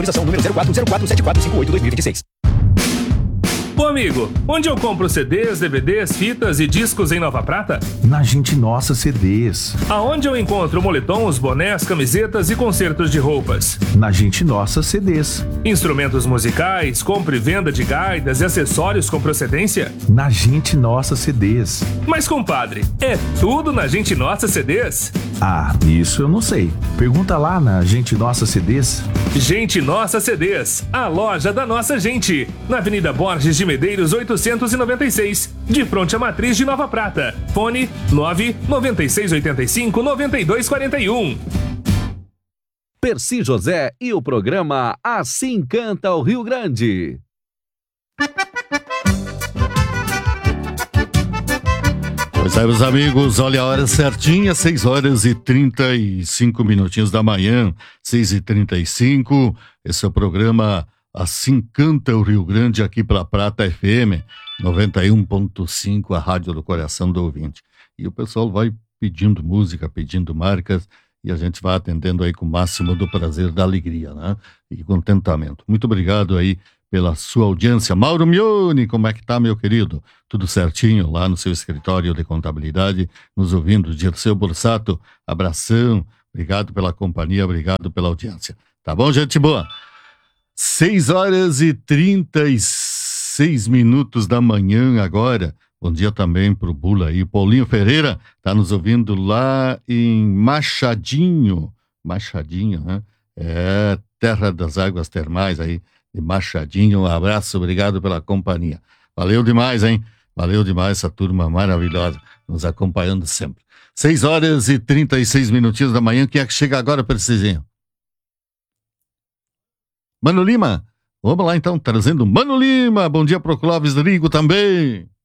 Autorização número 04047458-2026. Ô amigo, onde eu compro CDs, DVDs, fitas e discos em Nova Prata? Na Gente Nossa CDs. Aonde eu encontro moletons, bonés, camisetas e concertos de roupas? Na Gente Nossa CDs. Instrumentos musicais, compra e venda de gaitas e acessórios com procedência? Na Gente Nossa CDs. Mas compadre, é tudo na Gente Nossa CDs? Ah, isso eu não sei. Pergunta lá na Gente Nossa CDs. Gente Nossa CDs, a loja da nossa gente. Na Avenida Borges de Medeiros 896, de fronte à Matriz de Nova Prata. Fone 99685-9241. Percy José e o programa Assim Canta o Rio Grande. Pois é, meus amigos, olha a hora certinha, 6h35 minutinhos da manhã, 6h35. Esse é o programa Assim Canta o Rio Grande, aqui pela Prata FM 91.5, a rádio do coração do ouvinte. E o pessoal vai pedindo música, pedindo marcas, e a gente vai atendendo aí com o máximo do prazer, da alegria, né? E contentamento. Muito obrigado aí pela sua audiência. Mauro Mione, como é que tá, meu querido? Tudo certinho lá no seu escritório de contabilidade, nos ouvindo. Dirceu Borsato, abração, obrigado pela companhia, obrigado pela audiência. Tá bom, gente boa? 6h36 da manhã agora. Bom dia também pro Bula aí. Paulinho Ferreira tá nos ouvindo lá em Machadinho. Machadinho, né? É, terra das águas termais aí, de Machadinho. Um abraço, obrigado pela companhia. Valeu demais, hein? Valeu demais essa turma maravilhosa, nos acompanhando sempre. 6h36 da manhã. Quem é que chega agora, Percizinho? Mano Lima. Vamos lá então, trazendo Mano Lima. Bom dia pro Clóvis Rigo também.